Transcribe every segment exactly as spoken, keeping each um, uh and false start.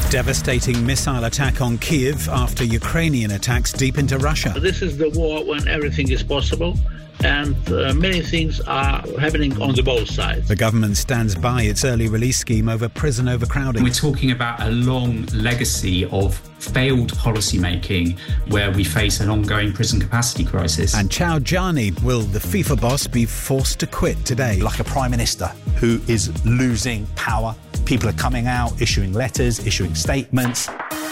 Devastating missile attack on Kyiv after Ukrainian attacks deep into Russia. This is the war when everything is possible, and uh, many things are happening on the both sides. The government stands by its early release scheme over prison overcrowding. We're talking about a long legacy of failed policy making where we face an ongoing prison capacity crisis. And Ciao Gianni, will the FIFA boss be forced to quit today? Like a prime minister who is losing power. People are coming out, issuing letters, issuing statements.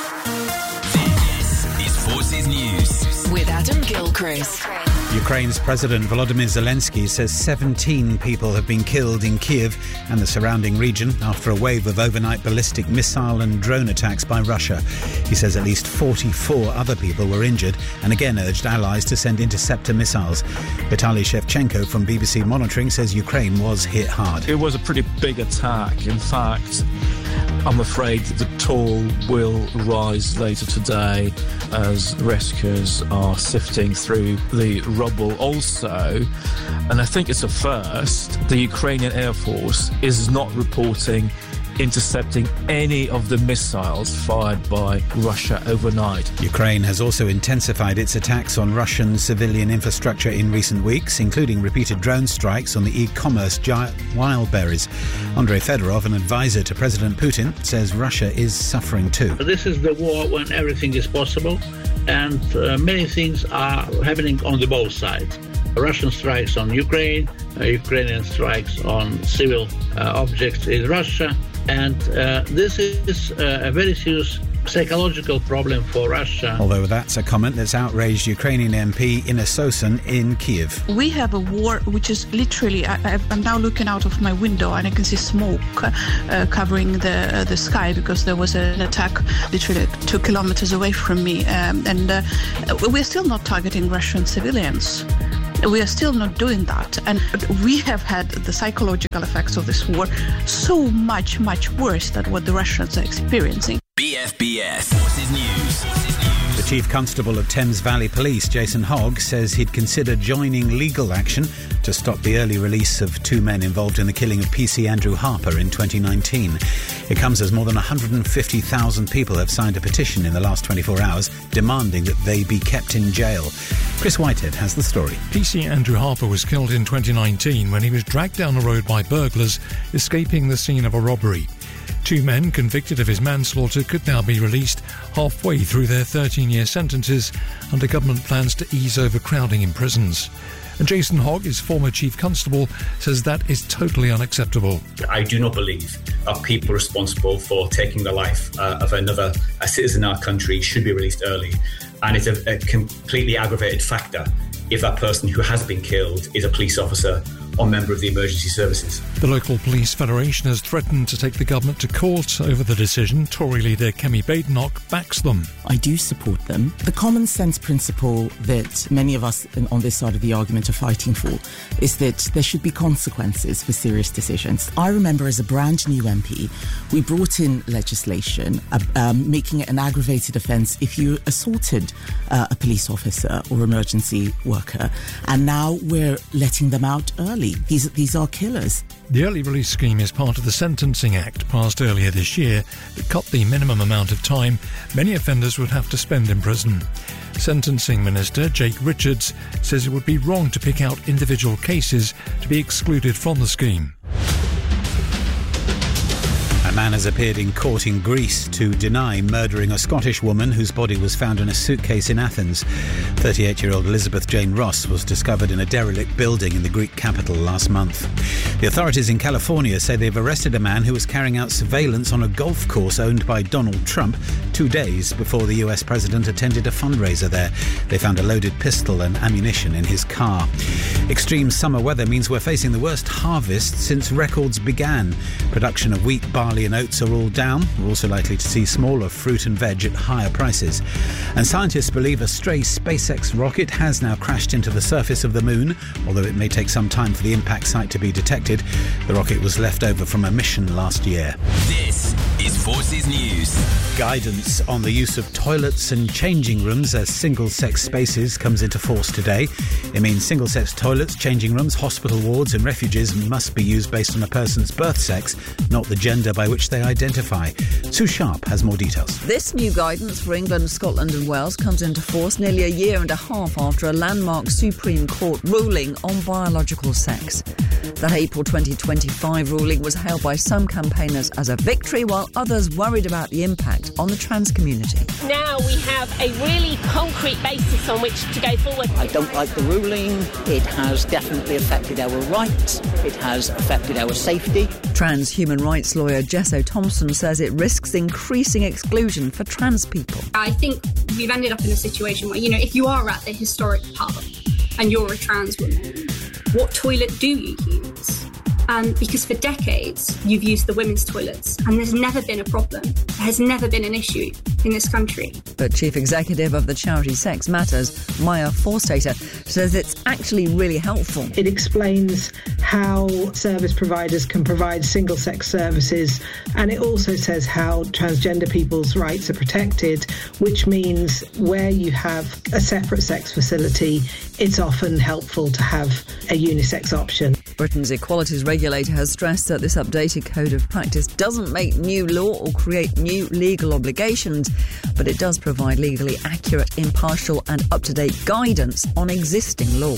This is Forces News with Adam Gilchrist. Ukraine's President Volodymyr Zelensky says seventeen people have been killed in Kyiv and the surrounding region after a wave of overnight ballistic missile and drone attacks by Russia. He says at least forty-four other people were injured and again urged allies to send interceptor missiles. Vitaly Shevchenko from B B C Monitoring says Ukraine was hit hard. It was a pretty big attack. In fact, I'm afraid the toll will rise later today as rescuers are sifting through the rubble also. And I think it's a first. The Ukrainian Air Force is not reporting intercepting any of the missiles fired by Russia overnight. Ukraine has also intensified its attacks on Russian civilian infrastructure in recent weeks, including repeated drone strikes on the e-commerce giant Wildberries. Andrei Fedorov, an advisor to President Putin, says Russia is suffering too. This is the war when everything is possible, and uh, many things are happening on the both sides. Russian strikes on Ukraine, uh, Ukrainian strikes on civil uh, objects in Russia, and uh, this is uh, a very serious psychological problem for Russia. Although that's a comment that's outraged Ukrainian M P Ina Sosin in Kyiv. We have a war which is literally, I, I'm now looking out of my window and I can see smoke uh, covering the uh, the sky because there was an attack literally two kilometers away from me. Um, and uh, we're still not targeting Russian civilians. We are still not doing that. And we have had the psychological effects of this war so much, much worse than what the Russians are experiencing. B F B S Forces News. The Chief Constable of Thames Valley Police, Jason Hogg, says he'd consider joining legal action to stop the early release of two men involved in the killing of P C Andrew Harper in twenty nineteen. It comes as more than one hundred fifty thousand people have signed a petition in the last twenty-four hours demanding that they be kept in jail. Chris Whitehead has the story. P C Andrew Harper was killed in twenty nineteen when he was dragged down the road by burglars escaping the scene of a robbery. Two men convicted of his manslaughter could now be released halfway through their thirteen-year sentences under government plans to ease overcrowding in prisons. And Jason Hogg, his former chief constable, says that is totally unacceptable. I do not believe that people responsible for taking the life uh, of another a citizen in our country should be released early. And it's a, a completely aggravated factor if that person who has been killed is a police officer or member of the emergency services. The local police federation has threatened to take the government to court over the decision. Tory leader Kemi Badenoch backs them. I do support them. The common sense principle that many of us on this side of the argument are fighting for is that there should be consequences for serious decisions. I remember as a brand new M P, we brought in legislation uh, um, making it an aggravated offence if you assaulted uh, a police officer or emergency worker, and now we're letting them out early. These, these are killers. The early release scheme is part of the Sentencing Act passed earlier this year that cut the minimum amount of time many offenders would have to spend in prison. Sentencing Minister Jake Richards says it would be wrong to pick out individual cases to be excluded from the scheme. A man has appeared in court in Greece to deny murdering a Scottish woman whose body was found in a suitcase in Athens. thirty-eight-year-old Elizabeth Jane Ross was discovered in a derelict building in the Greek capital last month. The authorities in California say they've arrested a man who was carrying out surveillance on a golf course owned by Donald Trump two days before the U S president attended a fundraiser there. They found a loaded pistol and ammunition in his car. Extreme summer weather means we're facing the worst harvest since records began. Production of wheat, barley and oats are all down. We're also likely to see smaller fruit and veg at higher prices. And scientists believe a stray SpaceX rocket has now crashed into the surface of the moon, although it may take some time for the impact site to be detected. The rocket was left over from a mission last year. This is Forces News. Guidance on the use of toilets and changing rooms as single-sex spaces comes into force today. It means single-sex toilets, changing rooms, hospital wards and refuges must be used based on a person's birth sex, not the gender by which they identify. Sue Sharp has more details. This new guidance for England, Scotland and Wales comes into force nearly a year and a half after a landmark Supreme Court ruling on biological sex. That April twenty twenty-five ruling was hailed by some campaigners as a victory, while others worried about the impact on the trans community. Now we have a really concrete basis on which to go forward. I don't like the ruling. It has definitely affected our rights. It has affected our safety. Trans human rights lawyer Jess O'Thompson says it risks increasing exclusion for trans people. I think we've ended up in a situation where, you know, if you are at the historic pub and you're a trans woman, what toilet do you use? Um, because for decades you've used the women's toilets and there's never been a problem. There has never been an issue in this country. But Chief Executive of the charity Sex Matters, Maya Forstater, says it's actually really helpful. It explains how service providers can provide single-sex services, and it also says how transgender people's rights are protected, which means where you have a separate sex facility, it's often helpful to have a unisex option. Britain's equalities regulator has stressed that this updated code of practice doesn't make new law or create new legal obligations, but it does provide legally accurate, impartial and up-to-date guidance on existing law.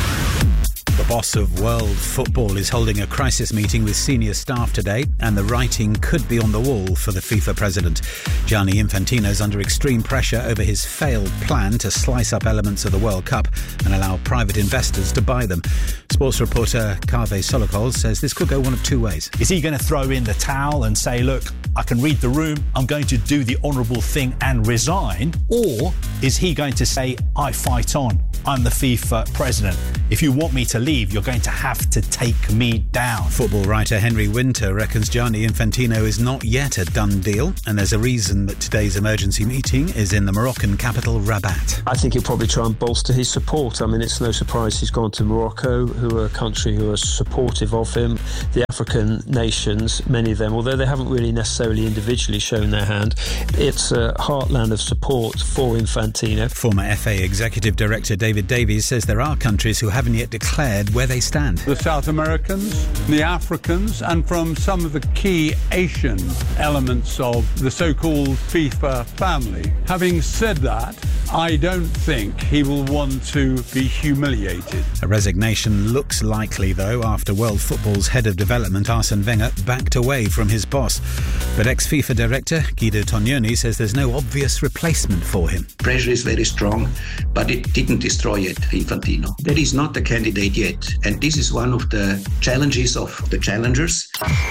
The boss of world football is holding a crisis meeting with senior staff today, and the writing could be on the wall for the FIFA president. Gianni Infantino is under extreme pressure over his failed plan to slice up elements of the World Cup and allow private investors to buy them. Sports reporter Kaveh Solokol says this could go one of two ways. Is he going to throw in the towel and say, look, I can read the room, I'm going to do the honourable thing and resign? Or is he going to say, I fight on, I'm the FIFA president. If you want me to leave, you're going to have to take me down. Football writer Henry Winter reckons Gianni Infantino is not yet a done deal, and there's a reason that today's emergency meeting is in the Moroccan capital, Rabat. I think he'll probably try and bolster his support. I mean, it's no surprise he's gone to Morocco, who are a country who are supportive of him. The African nations, many of them, although they haven't really necessarily individually shown their hand, it's a heartland of support for Infantino. Former F A Executive Director David Davies says there are countries who haven't yet declared where they stand. The South Americans, the Africans, and from some of the key Asian elements of the so-called FIFA family. Having said that, I don't think he will want to be humiliated. A resignation looks likely, though, after world football's head of development, Arsene Wenger, backed away from his boss. But ex-FIFA director Guido Tognoni says there's no obvious replacement for him. Pressure is very strong, but it didn't destroy yet Infantino. There is not a candidate yet, and this is one of the challenges of the challengers.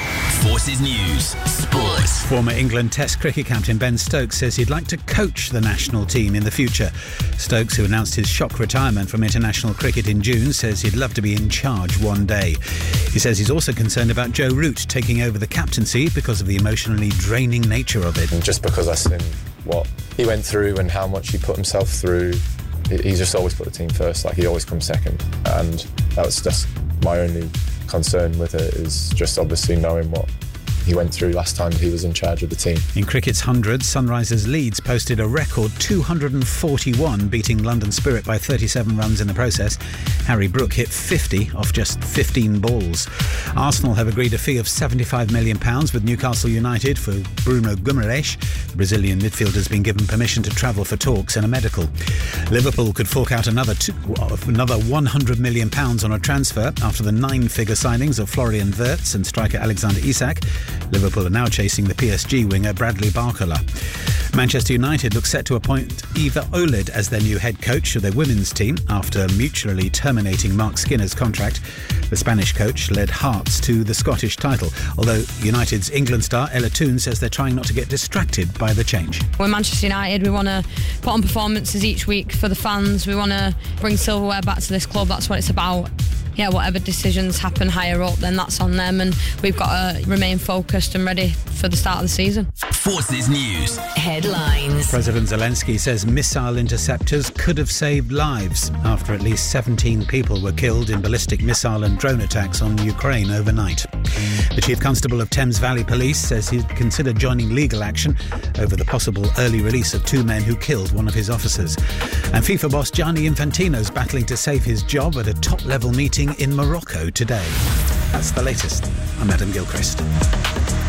Forces News Sports. Former England Test cricket captain Ben Stokes says he'd like to coach the national team in the future. Stokes, who announced his shock retirement from international cricket in June, says he'd love to be in charge one day. He says he's also concerned about Joe Root taking over the captaincy because of the emotionally draining nature of it. And just because I've seen what he went through and how much he put himself through, he's just always put the team first. Like, he always comes second, and that was just my only concern with it, is just obviously knowing what he went through last time he was in charge of the team. In cricket's hundreds, Sunrisers Leeds posted a record two hundred forty-one, beating London Spirit by thirty-seven runs in the process. Harry Brook hit fifty off just fifteen balls. Arsenal have agreed a fee of seventy-five million pounds with Newcastle United for Bruno Guimaraes. The Brazilian midfielder has been given permission to travel for talks and a medical. Liverpool could fork out another two, another one hundred million pounds on a transfer after the nine-figure signings of Florian Wirtz and striker Alexander Isak. Liverpool are now chasing the P S G winger Bradley Barcola. Manchester United look set to appoint Eva Olid as their new head coach of their women's team after mutually terminating Mark Skinner's contract. The Spanish coach led Hearts to the Scottish title, although United's England star Ella Toone says they're trying not to get distracted by the change. We're Manchester United. We want to put on performances each week for the fans. We want to bring silverware back to this club. That's what it's about. Yeah, whatever decisions happen higher up, then that's on them, and we've got to remain focused and ready for the start of the season. Forces News. Headlines. President Zelensky says missile interceptors could have saved lives after at least seventeen people were killed in ballistic missile and drone attacks on Ukraine overnight. The Chief Constable of Thames Valley Police says he'd consider joining legal action over the possible early release of two men who killed one of his officers. And FIFA boss Gianni Infantino's battling to save his job at a top-level meeting in Morocco today. That's the latest. I'm Adam Gilchrist.